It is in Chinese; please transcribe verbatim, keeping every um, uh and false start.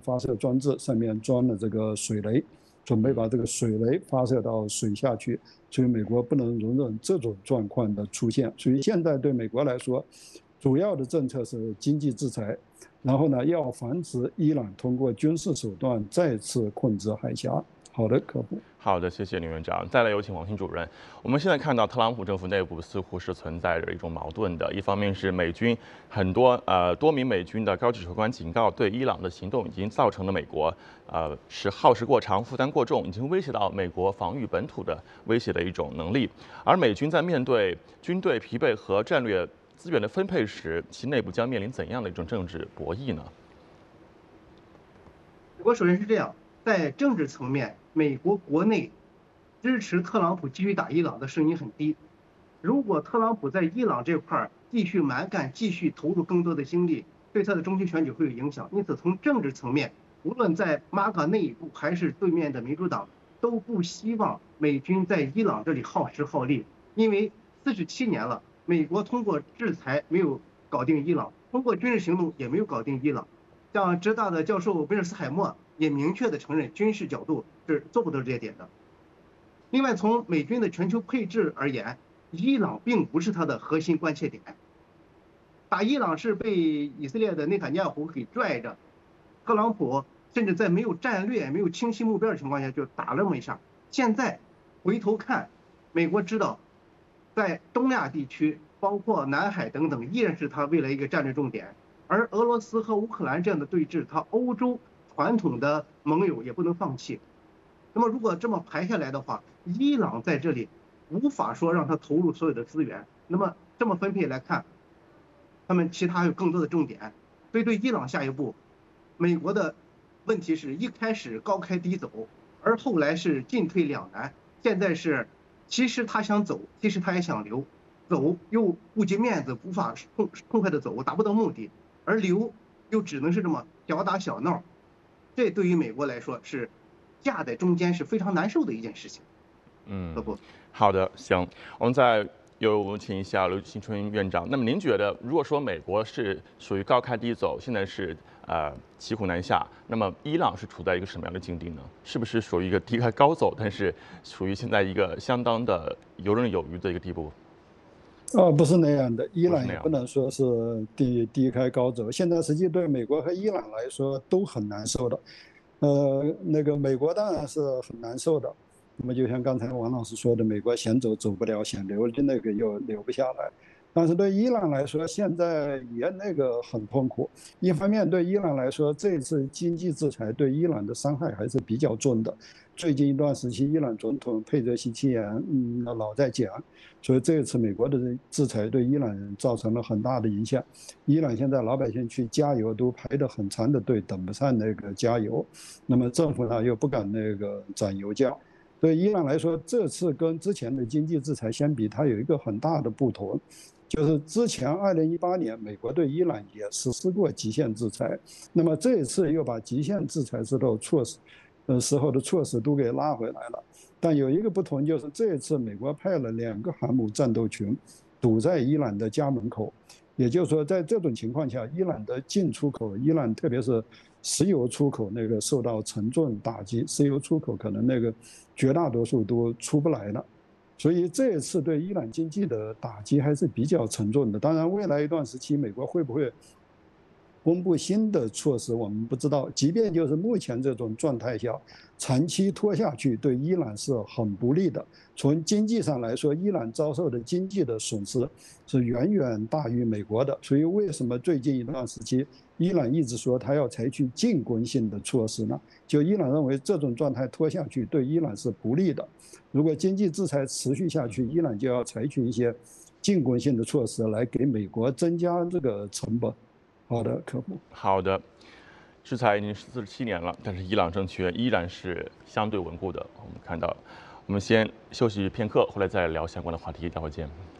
发射装置，上面装了这个水雷，准备把这个水雷发射到水下去。所以美国不能容忍这种状况的出现。所以现在对美国来说，主要的政策是经济制裁，然后呢，要防止伊朗通过军事手段再次控制海峡。好的，可不。 好的，谢谢林院长。再来有请王新主任。我们现在看到特朗普政府内部似乎是存在着一种矛盾的，一方面是美军很多呃多名美军的高级指挥官警告，对伊朗的行动已经造成了美国呃是耗时过长、负担过重，已经威胁到美国防御本土的威胁的一种能力。而美军在面对军队疲惫和战略资源的分配时，其内部将面临怎样的一种政治博弈呢？ 我首先是这样，在政治层面，美国国内支持特朗普继续打伊朗的声音很低。如果特朗普在伊朗这块继续蛮干，继续投入更多的精力，对他的中期选举会有影响。因此，从政治层面，无论在马卡内部还是对面的民主党，都不希望美军在伊朗这里耗时耗力，因为四十七年了，美国通过制裁没有搞定伊朗，通过军事行动也没有搞定伊朗。像浙大的教授贝尔斯海默也明确的承认，军事角度是做不到这些点的。另外，从美军的全球配置而言，伊朗并不是它的核心关切点。打伊朗是被以色列的内塔尼亚胡给拽着，特朗普甚至在没有战略、没有清晰目标的情况下就打了那么一下。现在回头看，美国知道，在东亚地区，包括南海等等，依然是它未来一个战略重点。而俄罗斯和乌克兰这样的对峙，它欧洲传统的盟友也不能放弃。那么如果这么排下来的话，伊朗在这里无法说让他投入所有的资源。那么这么分配来看，他们其他有更多的重点。所以对伊朗下一步，美国的问题是一开始高开低走，而后来是进退两难。现在是其实他想走，其实他也想留，走又顾及面子，无法痛痛快的走，达不到目的。而留又只能是这么小打小闹，这对于美国来说是架在中间是非常难受的一件事情。 嗯， 不， 好的，行，我们再有请一下刘新春院长。那么您觉得，如果说美国是属于高开低走，现在是呃骑虎难下，那么伊朗是处在一个什么样的境地呢？是不是属于一个低开高走，但是属于现在一个相当的游刃有余的一个地步？ 哦，不是那样的，伊朗也不能说是低低开高走。现在实际对美国和伊朗来说都很难受的，呃，那个美国当然是很难受的。那么就像刚才王老师说的，美国想走走不了，想留的那个又留不下来。但是对伊朗来说，现在也那个很痛苦。一方面对伊朗来说，这次经济制裁对伊朗的伤害还是比较重的。最近一段时期，伊朗总统佩泽西奇扬嗯老在讲，所以这次美国的制裁对伊朗人造成了很大的影响。伊朗现在老百姓去加油都排得很长的队，等不上那个加油。那么政府呢又不敢那个涨油价。对伊朗来说，这次跟之前的经济制裁相比，它有一个很大的不同，就是之前二零一八年美国对伊朗也实施过极限制裁，那么这一次又把极限制裁之后措施，呃时候的措施都给拉回来了。但有一个不同，就是这一次美国派了两个航母战斗群堵在伊朗的家门口，也就是说，在这种情况下，伊朗的进出口，伊朗特别是石油出口那个受到沉重打击，石油出口可能那个绝大多数都出不来了。所以这一次对伊朗经济的打击还是比较沉重的。当然，未来一段时期，美国会不会公布新的措施，我们不知道。即便就是目前这种状态下，长期拖下去，对伊朗是很不利的。从经济上来说，伊朗遭受的经济的损失是远远大于美国的。所以，为什么最近一段时期，伊朗一直说他要采取进攻性的措施呢？就伊朗认为这种状态拖下去对伊朗是不利的。如果经济制裁持续下去，伊朗就要采取一些进攻性的措施来给美国增加这个成本。好的，科普。 好的，制裁已经四十七年了，但是伊朗政权依然是相对稳固的。我们看到，我们先休息片刻，回来再聊相关的话题，待会儿见。